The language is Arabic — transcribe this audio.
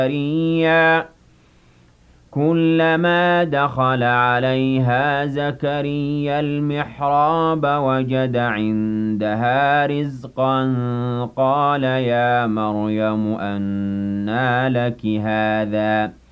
زكريا كلما دخل عليها زكريا المحراب وجد عندها رزقا قال يا مريم أنى لك هذا